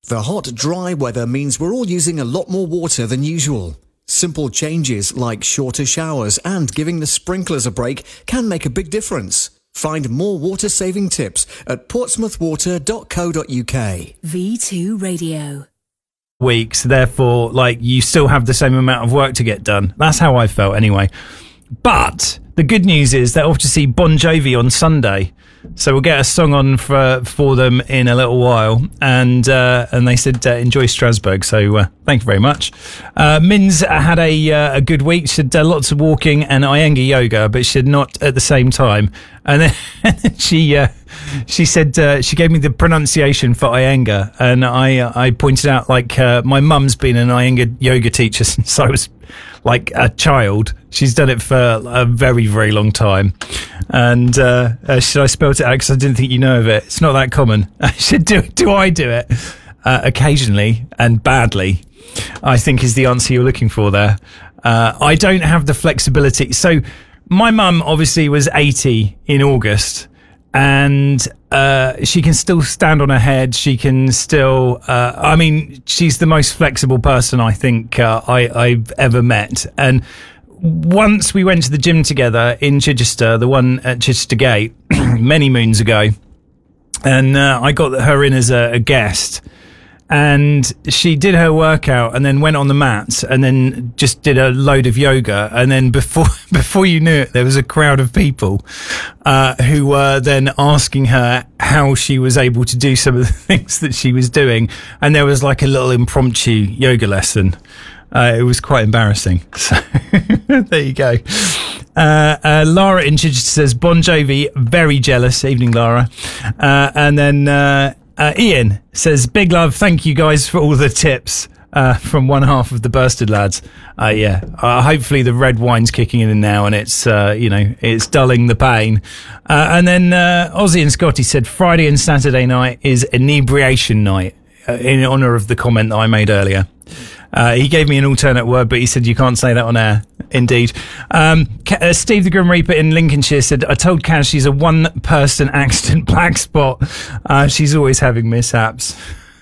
The hot, dry weather means we're all using a lot more water than usual. Simple changes like shorter showers and giving the sprinklers a break can make a big difference. Find more water-saving tips at portsmouthwater.co.uk. V2 Radio. Weeks, therefore, you still have the same amount of work to get done. That's how I felt anyway. But the good news is they're off to see Bon Jovi on Sunday. So we'll get a song on for them in a little while, and they said enjoy Strasbourg. So thank you very much. Min's had a good week. She did lots of walking and Iyengar yoga, but she did not at the same time. And then she said she gave me the pronunciation for Iyengar, and I pointed out my mum's been an Iyengar yoga teacher since I was like a child. She's done it for a very, very long time. And should I spell it out? Because I didn't think you know of it. It's not that common. Do I do it? Occasionally and badly, I think is the answer you're looking for there. I don't have the flexibility. So my mum obviously was 80 in August, and she can still stand on her head. She can still, she's the most flexible person I think I've ever met. And once we went to the gym together in Chichester, the one at Chichester Gate, many moons ago, and I got her in as a guest, and she did her workout and then went on the mats and then just did a load of yoga, and then before you knew it, there was a crowd of people who were then asking her how she was able to do some of the things that she was doing, and there was like a little impromptu yoga lesson. It was quite embarrassing. So there you go. Lara in Chichester says, Bon Jovi, very jealous. Evening, Lara. And then Ian says, big love. Thank you guys for all the tips from one half of the Bursted lads. Hopefully the red wine's kicking in now and it's, it's dulling the pain. And then Ozzy and Scotty said, Friday and Saturday night is inebriation night in honour of the comment that I made earlier. He gave me an alternate word, but he said you can't say that on air. Indeed. Steve the Grim Reaper in Lincolnshire said, I told Kaz she's a one-person accident black spot. She's always having mishaps.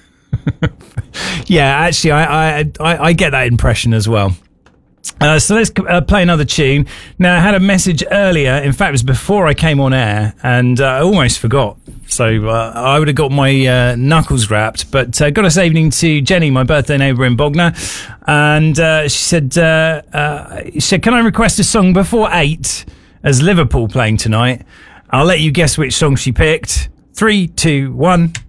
Yeah, actually, I get that impression as well. So let's play another tune. Now, I had a message earlier. In fact, it was before I came on air, and I almost forgot. So I would have got my knuckles wrapped. But got a evening to Jenny, my birthday neighbour in Bognor. And she said, can I request a song before 8 as Liverpool playing tonight? I'll let you guess which song she picked. 3, 2, 1...